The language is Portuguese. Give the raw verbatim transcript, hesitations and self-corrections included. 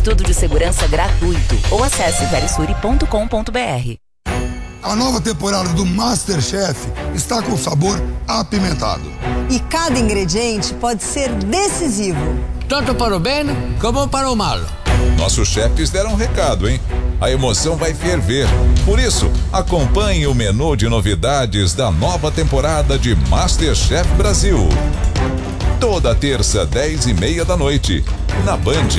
estudo de segurança gratuito ou acesse verisuri ponto com ponto br. A nova temporada do MasterChef está com sabor apimentado. E cada ingrediente pode ser decisivo. Tanto para o bem como para o mal. Nossos chefes deram um recado, hein? A emoção vai ferver. Por isso, acompanhe o menu de novidades da nova temporada de MasterChef Brasil. Toda terça, dez e meia da noite, na Band.